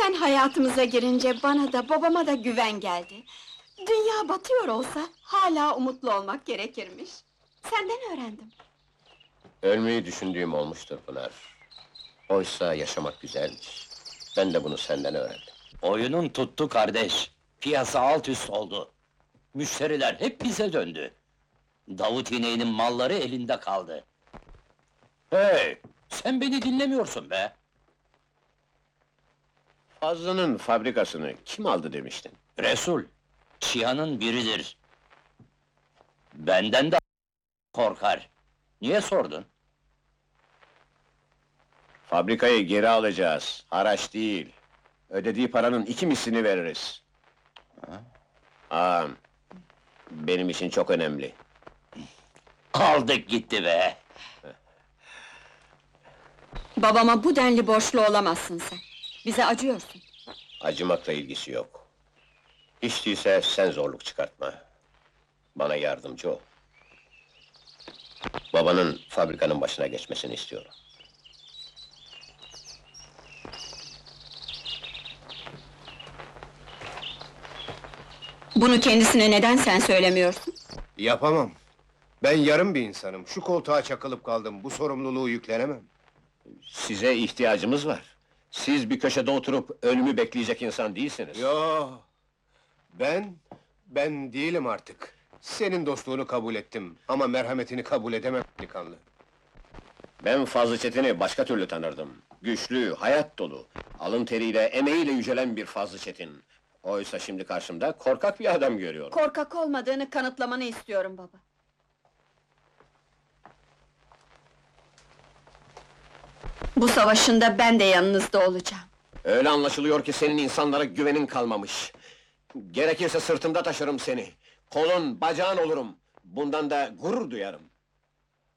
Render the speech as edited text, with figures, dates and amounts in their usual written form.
Sen hayatımıza girince bana da babama da güven geldi. Dünya batıyor olsa hala umutlu olmak gerekirmiş. Senden öğrendim. Ölmeyi düşündüğüm olmuştur Pınar. Oysa yaşamak güzelmiş. Ben de bunu senden öğrendim. Oyunun tuttu kardeş. Piyasa alt üst oldu. Müşteriler hep bize döndü. Davut ineğinin malları elinde kaldı. Hey! Sen beni dinlemiyorsun be! Fazlı'nın fabrikasını kim aldı demiştin? Resul, Çihan'ın biridir. Benden de korkar. Niye sordun? Fabrikayı geri alacağız, haraç değil. Ödediği paranın 2 mislini veririz. Ağam, benim için çok önemli. Aldık gitti be! Babama bu denli borçlu olamazsın sen. Bize acıyorsun. Acımakla ilgisi yok. Hiç değilse sen zorluk çıkartma. Bana yardımcı ol. Babanın fabrikanın başına geçmesini istiyorum. Bunu kendisine neden sen söylemiyorsun? Yapamam. Ben yarım bir insanım. Şu koltuğa çakılıp kaldım. Bu sorumluluğu yüklenemem. Size ihtiyacımız var. Siz bir köşede oturup ölümü bekleyecek insan değilsiniz. Yo. Ben değilim artık. Senin dostluğunu kabul ettim ama merhametini kabul edemem delikanlı. Ben Fazlı Çetin'i başka türlü tanırdım. Güçlü, hayat dolu, alın teriyle, emeğiyle yücelen bir Fazlı Çetin. Oysa şimdi karşımda korkak bir adam görüyorum. Korkak olmadığını kanıtlamanı istiyorum baba. Bu savaşında ben de yanınızda olacağım. Öyle anlaşılıyor ki senin insanlara güvenin kalmamış. Gerekirse sırtımda taşırım seni. Kolun, bacağın olurum. Bundan da gurur duyarım.